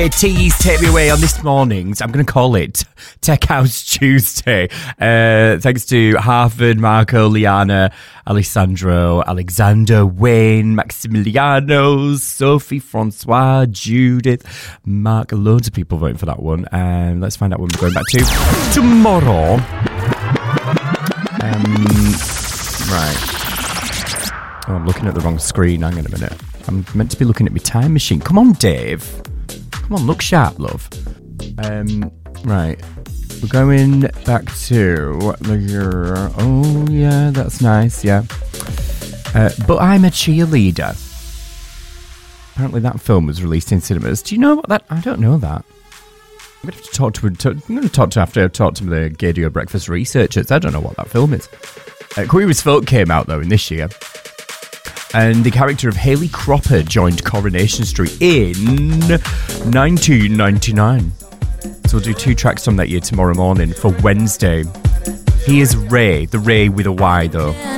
Tease Take Me Away on this morning's, I'm going to call it Tech House Tuesday. Thanks to Harvard, Marco, Liana, Alessandro, Alexander, Wayne, Maximiliano, Sophie, Francois, Judith, Mark. Loads of people voting for that one. And let's find out when we're going back to tomorrow. Right. Oh, I'm looking at the wrong screen. Hang on a minute. I'm meant to be looking at my time machine. Come on, Dave. Come on, look sharp, love. Right. We're going back to the year. Oh, yeah, that's nice, yeah. But I'm a Cheerleader. Apparently that film was released in cinemas. Do you know what that... I don't know that. I'm going to have to talk to... I'm going to talk to after I've talked to the Gadio Breakfast researchers. I don't know what that film is. Queer as Folk came out, though, in this year. And the character of Haley Cropper joined Coronation Street in 1999. So we'll do 2 tracks from that year tomorrow morning for Wednesday. He is Ray, the Ray with a Y though.